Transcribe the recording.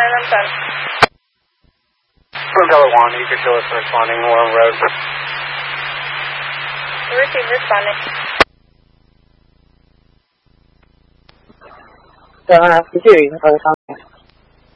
I'm done. Umbrella 1, you can show us responding Warren Road. Receive responding. After 2,